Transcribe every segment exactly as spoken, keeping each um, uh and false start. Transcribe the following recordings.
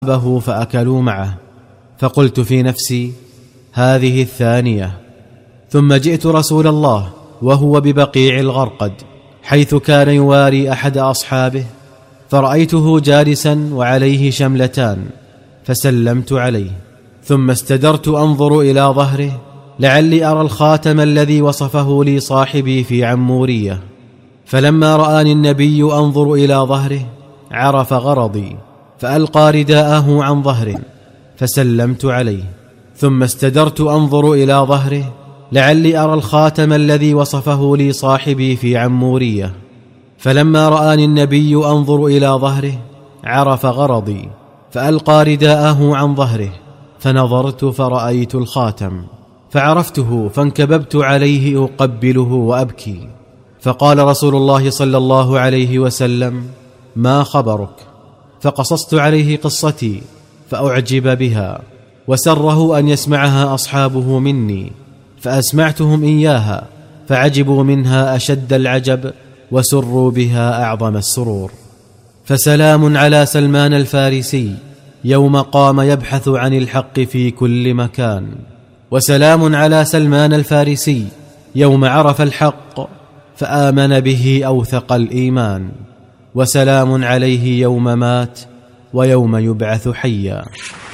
أصحابه فأكلوا معه، فقلت في نفسي: هذه الثانية. ثم جئت رسول الله وهو ببقيع الغرقد حيث كان يواري أحد أصحابه، فرأيته جالسا وعليه شملتان، فسلمت عليه، ثم استدرت أنظر إلى ظهره لعلي أرى الخاتم الذي وصفه لي صاحبي في عمورية. فلما رآني النبي أنظر إلى ظهره عرف غرضي، فألقى رداءه عن ظهره، فسلمت عليه، ثم استدرت أنظر إلى ظهره لعلي أرى الخاتم الذي وصفه لي صاحبي في عمورية. فلما رآني النبي أنظر إلى ظهره عرف غرضي، فألقى رداءه عن ظهره، فنظرت فرأيت الخاتم، فعرفته، فانكببت عليه أقبله وأبكي. فقال رسول الله صلى الله عليه وسلم: ما خبرك؟ فقصصت عليه قصتي فأعجب بها، وسره أن يسمعها أصحابه مني، فأسمعتهم إياها فعجبوا منها أشد العجب، وسروا بها أعظم السرور. فسلام على سلمان الفارسي يوم قام يبحث عن الحق في كل مكان، وسلام على سلمان الفارسي يوم عرف الحق فآمن به أوثق الإيمان، وسلام عليه يوم مات ويوم يبعث حيا.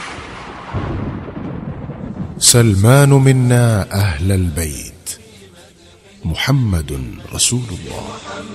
سلمان منا أهل البيت، محمد رسول الله.